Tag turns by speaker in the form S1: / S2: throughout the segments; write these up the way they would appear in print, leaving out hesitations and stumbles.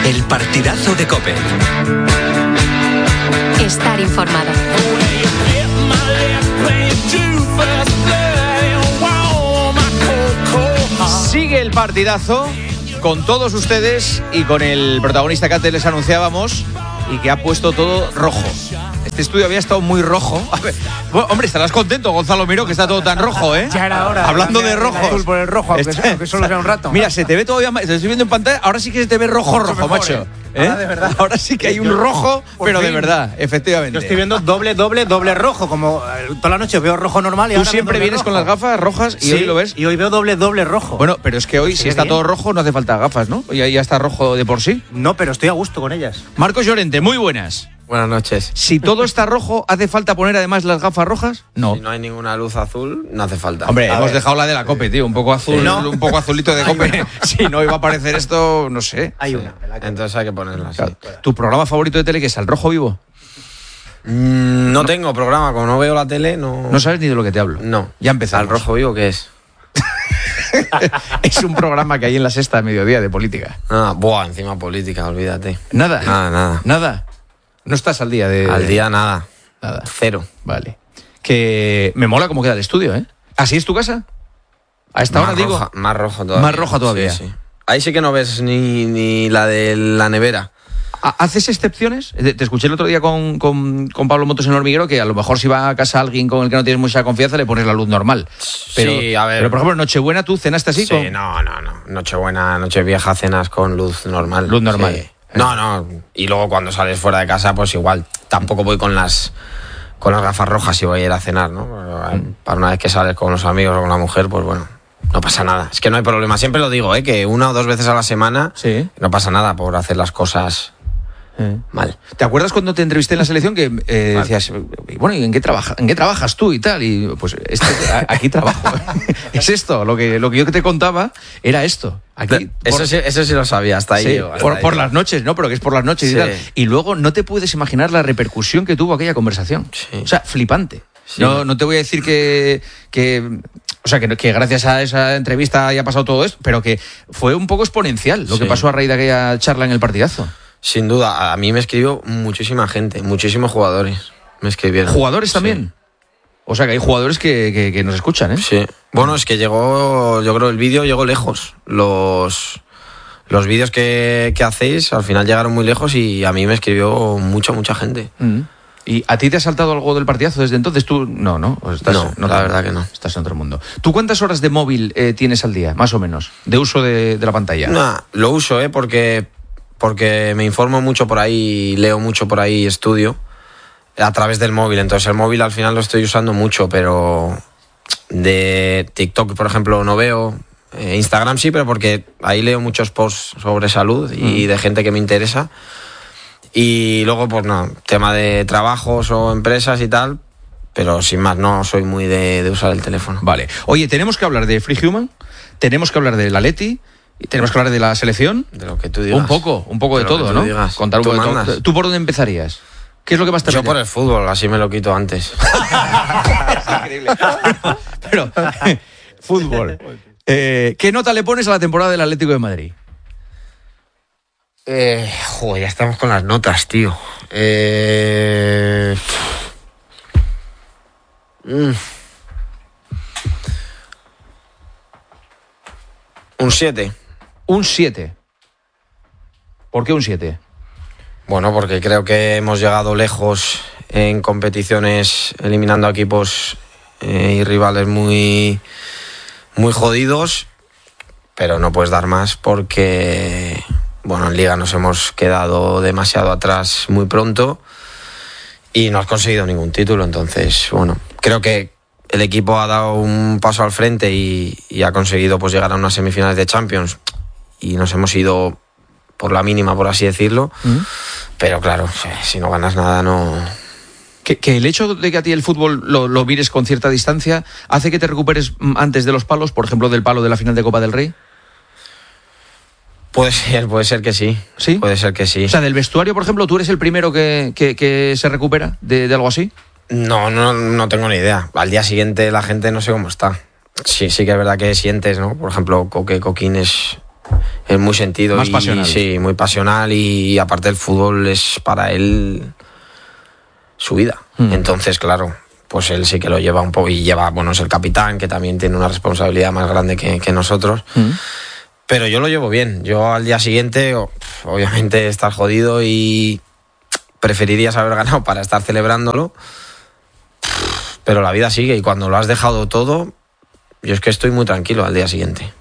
S1: El partidazo de COPE.
S2: Estar informado.
S3: Sigue el partidazo con todos ustedes y con el protagonista que antes les anunciábamos y que ha puesto todo rojo. Este estudio había estado muy rojo. A ver, bueno, hombre, estarás contento, Gonzalo Miró, que está todo tan rojo, ¿eh?
S4: Ya era hora.
S3: Hablando de rojo.
S4: Azul por el rojo, aunque solo sea un rato.
S3: Mira, se te ve todavía más. Te estoy viendo en pantalla. Ahora sí que se te ve rojo,
S4: mejor,
S3: macho. ¿Eh?
S4: Ahora de verdad.
S3: Ahora sí que hay un rojo, pero de verdad, efectivamente.
S4: Yo estoy viendo doble rojo. Como toda la noche veo rojo normal y
S3: Tú
S4: ahora
S3: siempre vienes
S4: rojo.
S3: con las gafas rojas y
S4: Sí,
S3: hoy lo ves.
S4: Y hoy veo doble rojo.
S3: Bueno, pero es que hoy, si está todo rojo, no hace falta gafas, ¿no? Ya está rojo de por sí.
S4: No, pero estoy a gusto con ellas.
S3: Marcos Llorente, muy buenas.
S5: Buenas noches.
S3: Si todo está rojo, ¿hace falta poner además las gafas rojas? No.
S5: Si no hay ninguna luz azul, no hace falta.
S3: Hombre, hemos dejado la de la COPE, tío. Un poco azul,
S5: Sí.
S3: un poco azulito de COPE. Si no iba a aparecer esto, no sé.
S4: Hay
S5: Sí.
S4: una.
S5: Entonces hay que ponerla así.
S3: Claro. ¿Tu programa favorito de tele qué es? ¿El Rojo Vivo?
S5: No tengo programa, como no veo la tele, no.
S3: No sabes ni de lo que te hablo.
S5: No.
S3: Ya empezamos.
S5: ¿Al Rojo Vivo qué es?
S3: Es un programa que hay en la Sexta a mediodía de política.
S5: Encima política, olvídate.
S3: Nada.
S5: Nada.
S3: Nada. No estás al día de.
S5: Al día nada.
S3: Nada.
S5: Cero.
S3: Vale. Que me mola cómo queda el estudio, ¿eh? ¿Así es tu casa? A esta hora digo.
S5: Más rojo todavía.
S3: Más roja todavía.
S5: Sí. Ahí sí que no ves ni la de la nevera.
S3: ¿Haces excepciones? Te escuché el otro día con Pablo Motos en el Hormiguero que a lo mejor si va a casa alguien con el que no tienes mucha confianza le pones la luz normal. Pero,
S5: sí, a ver.
S3: Pero por ejemplo, Nochebuena, ¿tú cenaste así?
S5: Sí, no. Nochebuena, Nochevieja cenas con luz normal.
S3: Luz normal.
S5: Sí. No. Y luego cuando sales fuera de casa, pues igual. Tampoco voy con las gafas rojas si voy a ir a cenar, ¿no? Para una vez que sales con los amigos o con la mujer, pues bueno, no pasa nada. Es que no hay problema. Siempre lo digo, que 1 o 2 veces a la semana
S3: Sí.
S5: no pasa nada por hacer las cosas mal.
S3: ¿Te acuerdas cuando te entrevisté en la selección que decías, bueno, ¿y en qué trabajas tú y tal? Y pues aquí trabajo. Es esto, lo que yo te contaba era esto. Aquí,
S5: Eso sí lo sabía, hasta ahí.
S3: sí,
S5: yo, hasta
S3: por
S5: ahí.
S3: las noches, ¿no? Pero que es por las noches y
S5: Sí.
S3: tal. Y luego no te puedes imaginar la repercusión que tuvo aquella conversación.
S5: Sí.
S3: O sea, flipante.
S5: Sí.
S3: No te voy a decir que gracias a esa entrevista haya pasado todo esto, pero que fue un poco exponencial lo que
S5: Sí.
S3: pasó a raíz de aquella charla en el partidazo.
S5: Sin duda, a mí me escribió muchísima gente, muchísimos jugadores me escribieron.
S3: ¿Jugadores también? O sea, que hay jugadores que nos escuchan, ¿eh?
S5: Sí. Bueno, es que yo creo el vídeo llegó lejos. Los vídeos que hacéis al final llegaron muy lejos y a mí me escribió mucha gente.
S3: ¿Y a ti te ha saltado algo del partidazo desde entonces? Tú no. Pues
S5: No, la verdad que no.
S3: Estás en otro mundo. ¿Tú cuántas horas de móvil tienes al día, más o menos, de uso de la pantalla?
S5: Lo uso, porque me informo mucho por ahí, leo mucho por ahí, estudio a través del móvil. Entonces el móvil al final lo estoy usando mucho, pero de TikTok, por ejemplo, no veo. Instagram sí, pero porque ahí leo muchos posts sobre salud y de gente que me interesa. Y luego, pues no, tema de trabajos o empresas y tal, pero sin más, no soy muy de usar el teléfono.
S3: Vale. Oye, tenemos que hablar de Free Human, tenemos que hablar del Atleti, y tenemos que hablar de la selección.
S5: De lo que tú digas.
S3: Un poco de todo, ¿no?
S5: Digas.
S3: Contar un
S5: Tú
S3: poco de
S5: mandas.
S3: todo. ¿Tú por dónde empezarías? ¿Qué es lo que más te
S5: Yo
S3: apetece?
S5: por el fútbol, así me lo quito antes.
S3: Increíble. Pero, fútbol. ¿Qué nota le pones a la temporada del Atlético de Madrid?
S5: Ya estamos con las notas, tío. Un 7.
S3: Un 7. ¿Por qué un 7?
S5: Bueno, porque creo que hemos llegado lejos en competiciones eliminando a equipos y rivales muy jodidos, pero no puedes dar más porque, bueno, en Liga nos hemos quedado demasiado atrás muy pronto y no has conseguido ningún título. Entonces, bueno, creo que el equipo ha dado un paso al frente y ha conseguido pues llegar a unas semifinales de Champions y nos hemos ido por la mínima, por así decirlo. Pero claro, si no ganas nada, no...
S3: Que el hecho de que a ti el fútbol lo mires con cierta distancia hace que te recuperes antes de los palos, por ejemplo, del palo de la final de Copa del Rey.
S5: Puede ser que sí.
S3: ¿Sí?
S5: Puede ser que sí.
S3: O sea, del vestuario, por ejemplo, ¿tú eres el primero que se recupera de algo así?
S5: No tengo ni idea. Al día siguiente la gente no sé cómo está. Sí que es verdad que sientes, ¿no? Por ejemplo, Coquín es Es muy sentido.
S3: Más pasional.
S5: Sí, muy pasional y aparte el fútbol es para él su vida. Entonces, claro, pues él sí que lo lleva un poco y lleva, bueno, es el capitán, que también tiene una responsabilidad más grande que nosotros. Pero yo lo llevo bien. Yo al día siguiente, obviamente, estar jodido y preferirías haber ganado para estar celebrándolo. Pero la vida sigue y cuando lo has dejado todo, yo es que estoy muy tranquilo al día siguiente.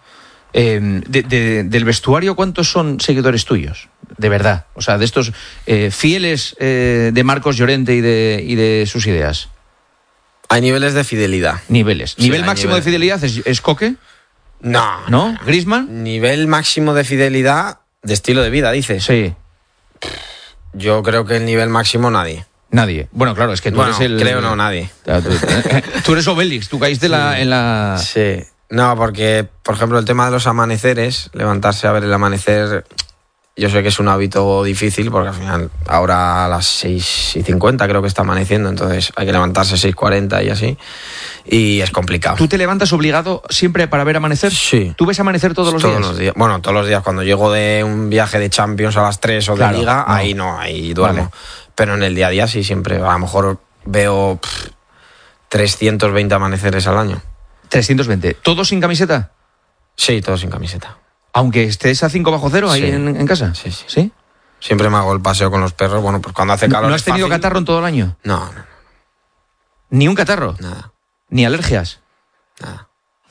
S3: Del vestuario, ¿cuántos son seguidores tuyos? De verdad. O sea, de estos fieles de Marcos Llorente y de sus ideas.
S5: Hay niveles de fidelidad.
S3: Niveles.
S5: Sí,
S3: ¿Nivel máximo de fidelidad es Coque? ¿No? ¿Griezmann?
S5: Nivel máximo de fidelidad de estilo de vida, dices.
S3: Sí.
S5: Yo creo que el nivel máximo nadie.
S3: Nadie. Bueno, claro, es que tú eres el...
S5: creo no, nadie.
S3: Tú eres Obélix, tú caíste en la...
S5: Sí. No, porque, por ejemplo, el tema de los amaneceres, levantarse a ver el amanecer, yo sé que es un hábito difícil, porque al final, ahora a las 6:50 creo que está amaneciendo, entonces hay que levantarse 6:40 y así, y es complicado.
S3: ¿Tú te levantas obligado siempre para ver amanecer?
S5: Sí.
S3: ¿Tú ves amanecer todos los días?
S5: Todos los días. Bueno, todos los días. Cuando llego de un viaje de Champions a las 3 o de Liga, ahí duermo. Vale. Pero en el día a día sí, siempre. A lo mejor veo 320 amaneceres al año.
S3: 320. ¿Todos sin camiseta?
S5: Sí, todos sin camiseta.
S3: Aunque estés a 5 bajo cero ahí en casa.
S5: Sí. Siempre me hago el paseo con los perros. Bueno, pues cuando hace calor.
S3: ¿No has tenido catarro en todo el año?
S5: No.
S3: ¿Ni un catarro?
S5: Nada.
S3: ¿Ni alergias?
S5: Nada.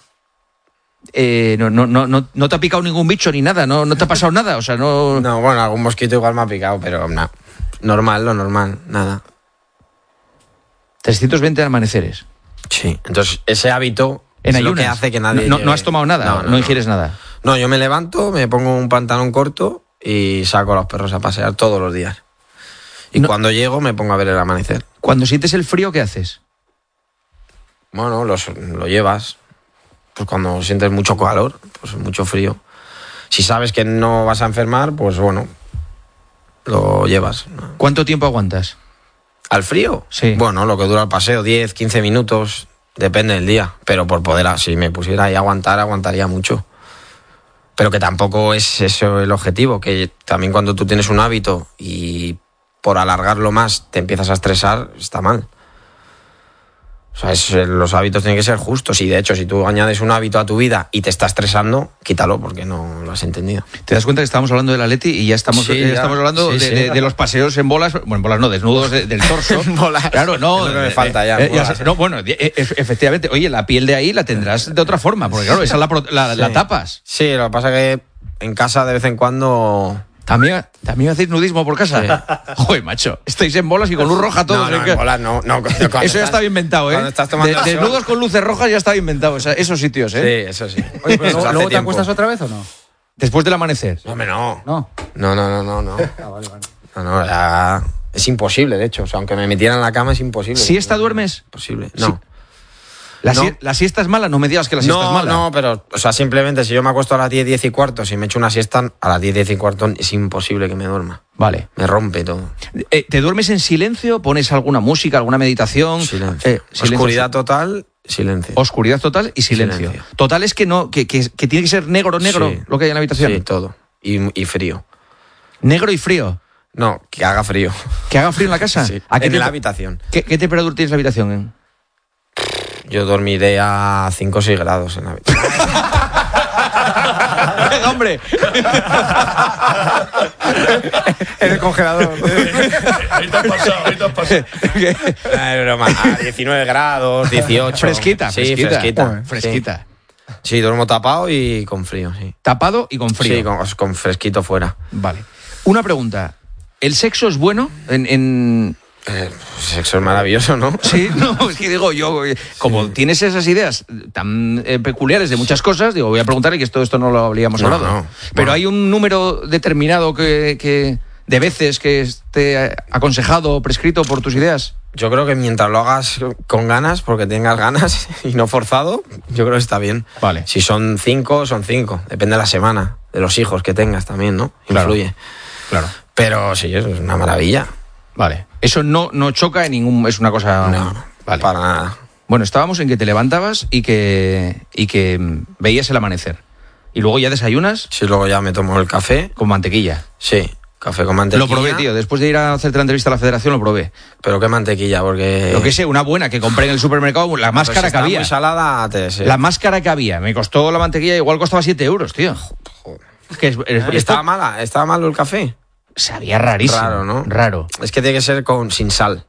S3: No te ha picado ningún bicho ni nada, no te ha pasado nada, o sea, no...
S5: No, bueno, algún mosquito igual me ha picado, pero no. Normal, lo normal, nada.
S3: 320 amaneceres.
S5: Sí, entonces ese hábito
S3: en
S5: es lo que hace que nadie...
S3: No has tomado nada, no ingieres nada.
S5: No, yo me levanto, me pongo un pantalón corto y saco a los perros a pasear todos los días. Y cuando llego me pongo a ver el amanecer.
S3: Cuando sientes el frío, ¿qué haces?
S5: Bueno, lo llevas. Pues cuando sientes mucho calor, pues mucho frío. Si sabes que no vas a enfermar, pues bueno, lo llevas.
S3: ¿Cuánto tiempo aguantas?
S5: ¿Al frío?
S3: Sí.
S5: Bueno, lo que dura el paseo, 10, 15 minutos, depende del día. Pero por poder, si me pusiera ahí a aguantar, aguantaría mucho. Pero que tampoco es eso el objetivo, que también cuando tú tienes un hábito y por alargarlo más te empiezas a estresar, está mal. O sea, los hábitos tienen que ser justos y de hecho si tú añades un hábito a tu vida y te está estresando, quítalo porque no lo has entendido.
S3: ¿Te das cuenta que estamos hablando del Atleti y ya estamos hablando de los paseos en bolas? Bueno, en bolas no, desnudos del torso.
S5: Bolas.
S3: Claro, no.
S5: Es lo que me falta ya.
S3: No, bueno, efectivamente, oye, la piel de ahí la tendrás de otra forma, porque claro, esa la tapas.
S5: Sí, lo que pasa es que en casa de vez en cuando...
S3: ¿También hacéis nudismo por casa? Sí. Joder, macho, estáis en bolas y con luz roja todos.
S5: No, en bolas no.
S3: Eso ya estaba inventado, ¿eh?
S5: Cuando estás tomando
S3: desnudos con luces rojas ya estaba inventado, esos sitios, ¿eh?
S5: Sí, eso sí.
S4: Oye, pero ¿luego te acuestas otra vez o no?
S3: Después del amanecer.
S5: Hombre, no.
S4: No.
S5: No.
S4: Vale.
S5: No, ya... Es imposible, de hecho. O sea, aunque me metieran en la cama es imposible.
S3: ¿Siesta duermes?
S5: Imposible.
S3: Sí.
S5: No.
S3: ¿La siesta es mala? No me digas que la siesta es mala.
S5: No, pero, o sea, simplemente si yo me acuesto a las 10, 10 y cuarto, si me echo una siesta, a las 10, 10 y cuarto es imposible que me duerma.
S3: Vale.
S5: Me rompe todo.
S3: ¿Te duermes en silencio? ¿Pones alguna música, alguna meditación?
S5: Silencio. Oscuridad total, silencio.
S3: Oscuridad total y silencio. Total es que tiene que ser negro
S5: sí.
S3: Lo que hay en la habitación.
S5: Sí, todo. Y frío.
S3: ¿Negro y frío?
S5: No, que haga frío.
S3: ¿Que haga frío en la casa?
S5: Sí. En la habitación.
S3: ¿Qué temperatura tienes la habitación?
S5: Yo dormiré a 5 o 6 grados en la habitación.
S3: ¡Venga, hombre!
S4: En el congelador.
S1: Ahí te has pasado.
S5: A 19 grados, 18.
S3: Fresquita.
S5: Fresquita. Sí, duermo tapado y con frío, sí.
S3: ¿Tapado y con frío?
S5: Sí, con fresquito fuera.
S3: Vale. Una pregunta. ¿El sexo es bueno
S5: Sexo es maravilloso, ¿no?
S3: Sí, no, es que digo, yo, como tienes esas ideas tan peculiares de muchas cosas, digo, voy a preguntarle que esto no lo habríamos hablado.
S5: No.
S3: Pero
S5: bueno.
S3: hay un número determinado que de veces que esté aconsejado o prescrito por tus ideas.
S5: Yo creo que mientras lo hagas con ganas, porque tengas ganas y no forzado, yo creo que está bien.
S3: Vale.
S5: Si son 5, son 5. Depende de la semana, de los hijos que tengas también, ¿no? Influye.
S3: Claro.
S5: Pero sí, eso es una maravilla.
S3: Vale. Eso no choca en ningún... Es una cosa...
S5: No,
S3: vale.
S5: Para nada.
S3: Bueno, estábamos en que te levantabas y que veías el amanecer. ¿Y luego ya desayunas?
S5: Sí, luego ya me tomo el café.
S3: Con mantequilla.
S5: Sí, café con mantequilla.
S3: Lo probé, tío. Después de ir a hacerte la entrevista a la Federación, lo probé.
S5: Pero qué mantequilla, porque...
S3: Lo que sé, una buena que compré en el supermercado, la más cara que había.
S5: Muy salada,
S3: La más cara que había. Me costó la mantequilla, igual costaba 7 euros, tío.
S5: Joder.
S3: Que
S5: ¿Estaba malo el café?
S3: Sabía rarísimo.
S5: Raro, ¿no?
S3: Raro.
S5: Es que tiene que ser sin sal.